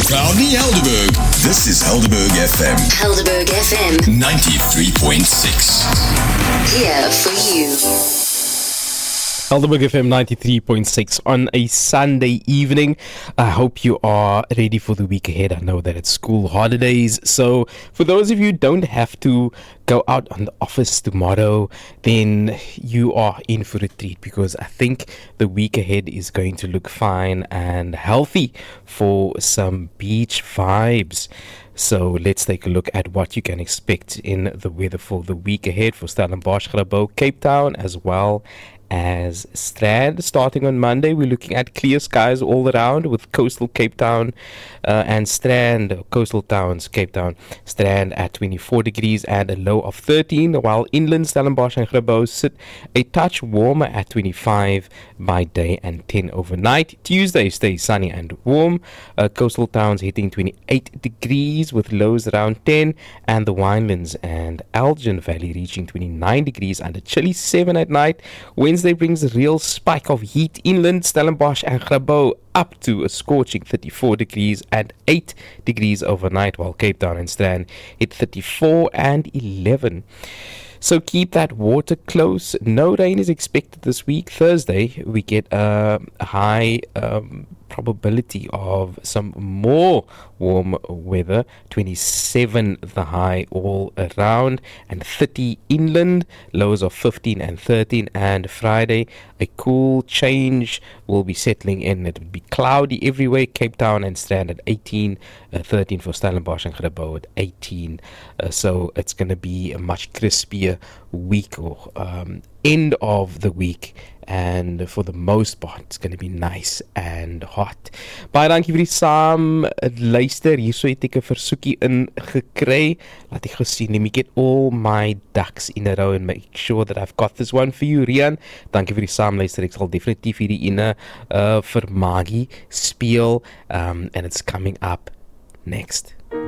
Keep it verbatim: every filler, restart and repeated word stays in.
Found in Helderberg. This is Helderberg F M. Helderberg F M. ninety-three point six. Here for you. Helderberg F M ninety-three point six on a Sunday evening. I hope you are ready for the week ahead. I know that it's school holidays. So for those of you who don't have to go out on the office tomorrow, then you are in for a treat, because I think the week ahead is going to look fine and healthy for some beach vibes. So let's take a look at what you can expect in the weather for the week ahead for Stellenbosch, Grabouw, Cape Town, as well as Strand. Starting on Monday, we're looking at clear skies all around, with coastal Cape Town uh, and Strand, coastal towns, Cape Town, Strand at twenty-four degrees and a low of thirteen, while inland Stellenbosch and Grabouw sit a touch warmer at twenty-five by day and ten overnight. Tuesday stays sunny and warm, uh, coastal towns hitting twenty-eight degrees with lows around ten, and the Winelands and Elgin Valley reaching twenty-nine degrees and a chilly seven at night. Wednesday brings a real spike of heat inland, Stellenbosch and Grabouw up to a scorching thirty-four degrees and eight degrees overnight, while Cape Town and Strand hit thirty-four and eleven. So keep that water close. No rain is expected this week. Thursday, we get a high um, probability of some more warm weather. twenty-seven the high all around, and thirty inland, lows of fifteen and thirteen. And Friday, a cool change will be settling in. It will be cloudy everywhere. Cape Town and Strand at eighteen, uh, thirteen for Stellenbosch and Grabouw at eighteen. Uh, so it's going to be a much crispier week, or um, end of the week. And for the most part, it's going to be nice and hot. Baie dankie vir die saam luister. Hierso het ek 'n versoekie in gekry. Laat ek gesien, let me get all my ducks in a row and make sure that I've got this one for you, Rian. Dankie vir die saam luister. Ek sal definitief hierdie ene uh, vir Maggie speel. Um, and it's coming up next.